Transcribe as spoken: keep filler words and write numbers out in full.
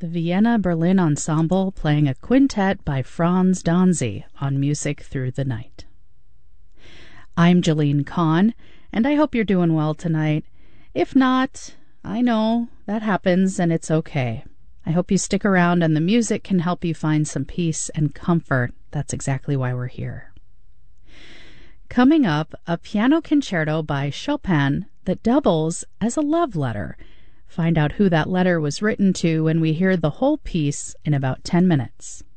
the Vienna Berlin Ensemble playing a quintet by Franz Danzy on Music Through the Night. I'm Jeline Kahn, and I hope you're doing well tonight. If not, I know that happens and it's okay. I hope you stick around and the music can help you find some peace and comfort. That's exactly why we're here. Coming up, a piano concerto by Chopin that doubles as a love letter. Find out who that letter was written to when we hear the whole piece in about ten minutes.